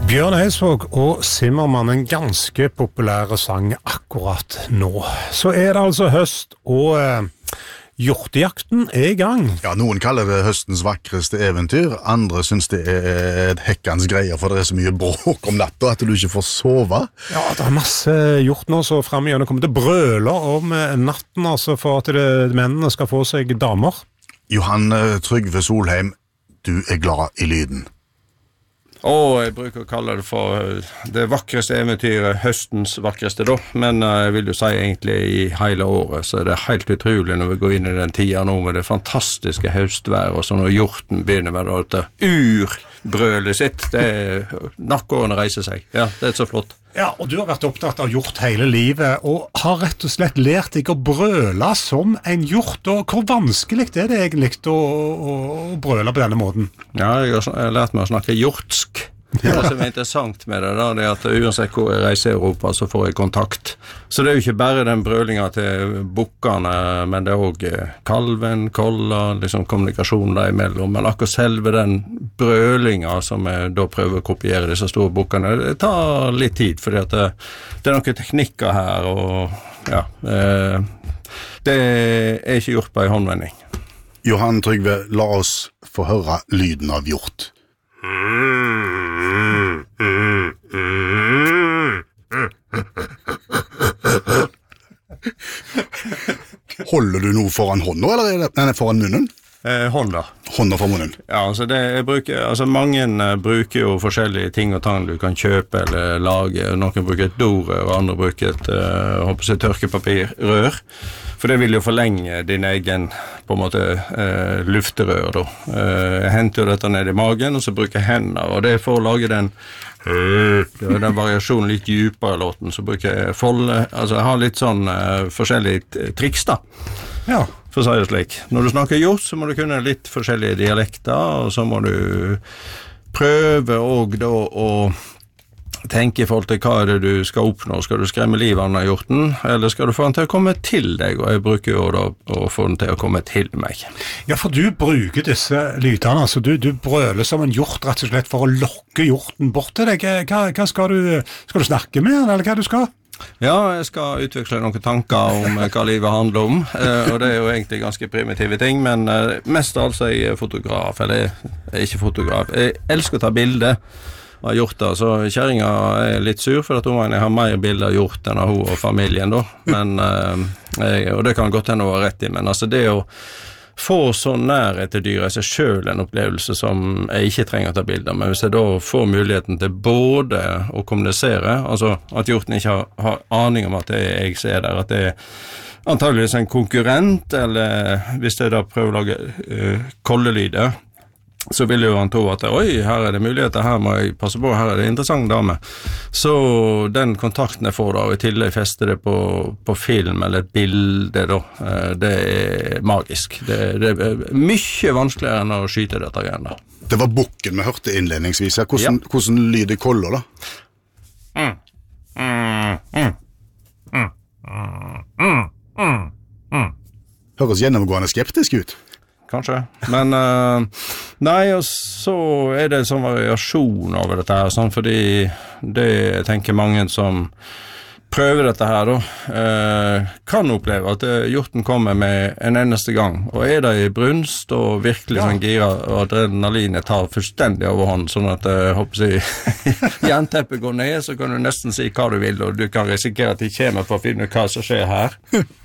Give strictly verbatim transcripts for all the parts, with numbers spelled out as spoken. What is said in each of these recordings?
Bjørn Eidsvåg og Zimmermann, en ganske populære sang akkurat nå. Så er det altså høst, og eh, hjortejakten er i gang. Ja, noen kaller det høstens vakreste eventyr, andre synes det er et hekkans greier, for det er så mye bråk om natta at du ikke får sove. Ja, det er masse hjort nå, så frem igjen kommer det brøler om natten, altså for at det, mennene skal få seg damer. Johan Trygve Solheim, du er glad i lyden. Og jeg bruker å kalle det for det vakreste eventyret, høstens vakreste da, men jeg vil jo si egentlig i hele året, så er det helt utrolig når vi går inn i den tida nå med det fantastiske høstvær, og så når hjorten begynner med det urbrølet sitt, det er nakkårene reiser seg. Ja, det er så flott. Ja, og du har vært opptatt av hjort hele livet, og har rett og slett lært deg å brøle som en hjort, og hvor vanskelig er det egentlig å, å, å brøle på denne måten? Ja, jeg har lært meg å snakke hjortsk. Det som er interessant med det da, det er at uansett hvor jeg reiser i Europa, så får jeg kontakt. Så det er jo ikke bare den brølingen til bukkene, men det er også kalven, kolla, liksom kommunikasjonen der imellom. Men akkurat selve den brølingen som jeg da prøver å kopiere disse store bukkene, det tar litt tid, fordi at det, det er noen teknikker her, og ja, det er ikke gjort på en håndvending. Johan Trygve, la oss få høre lyden av hjort. Holder du noe foran hånda, eller er det nei, foran munnen? Eh, hånda. Hånda for munnen. Ja, altså det jeg bruker, altså mange uh, bruker jo forskjellige ting og tang du kan kjøpe eller lage. Noen bruker et dorør, og andre bruker et uh, håper jeg, tørkepapirrør. For det vil jo forlenge din egen på en måte uh, lufterør da. Uh, jeg henter jo dette ned i magen, og så bruker jeg hender, og det er for å lage den uh, den variasjonen litt dypere låten, så bruker jeg folde, altså jeg har litt sånn uh, forskjellige triks da. Ja. For å si det slik. Når du snakker hjort, så må du kunne litt forskjellige dialekter, og så må du prøve og da å tenke i forhold til hva er det du skal oppnå. Skal du skremme livet av hjorten, eller skal du få den til å komme til deg? Og jeg bruker jo da å få den til å komme til meg. Ja, for du bruker disse lydene, altså du, du brøler som en hjort rett og slett for å lokke hjorten bort til deg. Hva, hva skal du, skal du snakke med den, eller hva du skal? Ja, jeg skal utveksle noen tanker om hva livet handler om, og det er jo egentlig ganske primitive ting, men mest altså jeg er fotograf, eller jeg er ikke fotograf. Jeg elsker å ta bilder av hjorter, så kjæringa er litt sur, for at hun mener jeg har mer bilder av hjort enn av hun og familien da, men, jeg, og det kan godt hende å være rett i, men altså det å få så nærhet til dyret seg selv en opplevelse som jeg ikke trenger å ta bilder, men hvis jeg da får muligheten til både å kommunisere, altså at hjorten ikke har, har aning om at det er jeg ser der, at det er antageligvis en konkurrent, eller hvis jeg da prøver å lage uh, kollelyder, så vil jo han tro at oi, her er det muligheter, her må jeg passe på, her er det interessant dame. Så den kontakten jeg får da, og i tillegg fester det på, på film eller et bilde da, det er magisk. Det, det er mye vanskeligere enn å skyte dette igjen da. Det var bukken vi hørte innledningsvis. Hvordan, ja. Hvordan lyder koller da? Mm. Mm. Mm. Mm. Mm. Mm. Mm. Høres gjennomgående skeptisk ut. Kanskje, men uh, nei, og så er det en sånn variasjon over dette her, sånn, fordi det jeg tenker mange som prøver dette her da, uh, kan oppleve at uh, hjorten kommer med en eneste gang, og er det i brunst og virkelig sånn gira, og adrenalinet tar fullstendig overhånd, sånn at jeg uh, håper jeg, jernteppet går ned, så kan du nesten si hva du vil, og du kan risikere at de kommer for å finne hva som skjer her.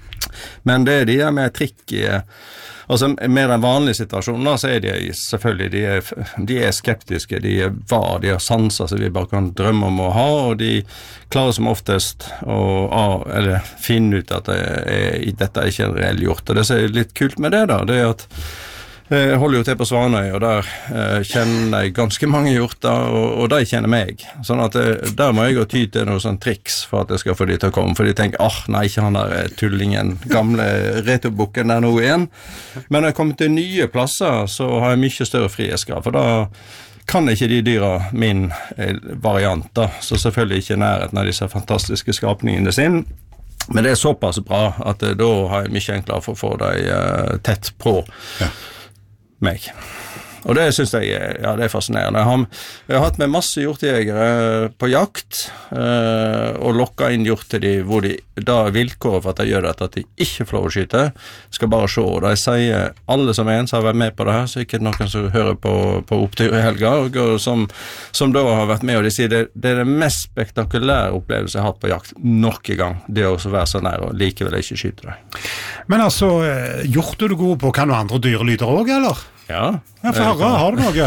Men det er de der med trikk i altså med den vanlige situasjonen da, så er de selvfølgelig de er, de er skeptiske, de er hva, de har sanser som vi bare kan drømme om å ha, og de klarer som oftest å eller finne ut at det er, dette er ikke en reell hjort, og det som er litt kult med det da, det er at jeg holder jo til på Svanøy, og der eh, kjenner jeg ganske mange hjorter, og, og de kjenner meg. Sånn at det, der må jeg gå ty til noen sånn triks for at jeg skal få de til å komme, for de tenker, ah, nei, ikke han der tullingen, gamle returbukken der nå igjen. Men når jeg kommer til nye plasser, så har jeg mye større frihetsgrad, for da kan ikke de dyra min variant da, så selvfølgelig ikke nærheten av disse fantastiske skapningene sin. Men det er såpass bra at da har jeg mye enklere for å få dem uh, tett på. Ja. Meg. Og det synes jeg, ja, det er fascinerende. Jeg har, jeg har hatt med masse hjortejegere på jakt, eh, og lokket inn hjort til de, hvor de, da er vilkåret for at de gjør dette, at de ikke får lov å skyte, skal bare se. Og de sier, alle som er en, som har vært med på det her, så ikke noen som hører på, på opptur i helga, og, og som, som da har vært med, og de sier, det, det er det mest spektakulære opplevelse jeg har hatt på jakt noen gang, det å være så nær, og likevel ikke skyte deg. Men altså, hjort er du god på, kan du andre dyrelyder også, eller? Ja. Ja, for høre, har du noe?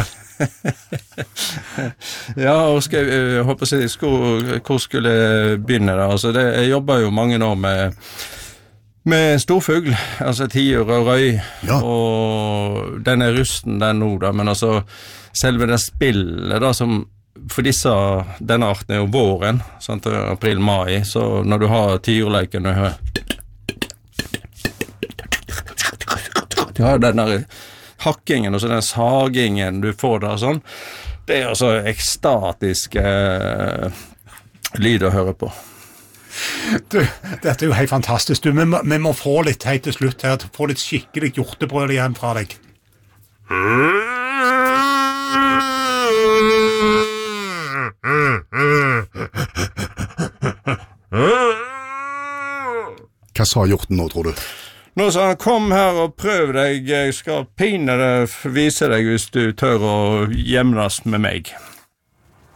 Ja, og skal jeg, jeg håper jeg, hvor, hvor skulle jeg begynne da? Altså, det, jeg jobber jo mange år med, med storfugl, altså tiur og røy, ja. Og den er rusten den nå da, men altså, selve det spillet da, som for disse, denne arten er jo våren, sant, april-mai, så når du har tiurleiken, du hører du har den der hakkingen og så den sagingen du får der sånn, det er altså ekstatisk eh, lyd å høre på. Du, dette er jo helt fantastisk. Du, vi, må, vi må få litt helt til slutt her, få litt skikkelig hjortebrød igjen fra deg. Hva sa hjorten nå, tror du? Nå sa han, kom her og prøv deg, jeg skal pine deg, vise deg hvis du tør å jemnes med meg.